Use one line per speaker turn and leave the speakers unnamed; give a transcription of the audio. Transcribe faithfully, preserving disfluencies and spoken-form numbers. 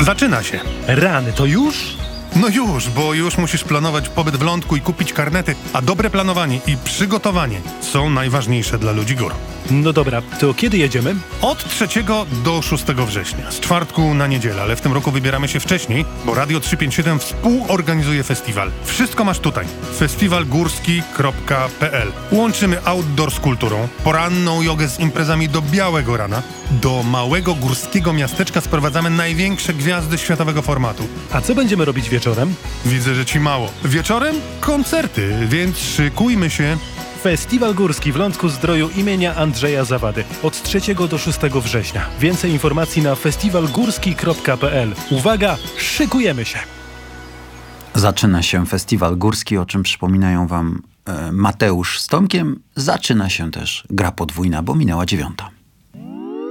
Zaczyna się.
Rany, to już?
No już, bo już musisz planować pobyt w lądku i kupić karnety, a dobre planowanie i przygotowanie są najważniejsze dla ludzi gór.
No dobra, to kiedy jedziemy?
Od trzeciego do szóstego września, z czwartku na niedzielę, ale w tym roku wybieramy się wcześniej, bo Radio trzysta pięćdziesiąt siedem współorganizuje festiwal. Wszystko masz tutaj. festiwal górski kropka pe el. Łączymy outdoor z kulturą, poranną jogę z imprezami do białego rana. Do małego górskiego miasteczka sprowadzamy największe gwiazdy światowego formatu.
A co będziemy robić wieczorem?
Widzę, że ci mało. Wieczorem koncerty, więc szykujmy się.
Festiwal Górski w Lądku Zdroju imienia Andrzeja Zawady od trzeciego do szóstego września. Więcej informacji na festiwal górski kropka pe el. Uwaga, szykujemy się!
Zaczyna się Festiwal Górski, o czym przypominają wam e, Mateusz z Tomkiem. Zaczyna się też gra podwójna, bo minęła dziewiąta.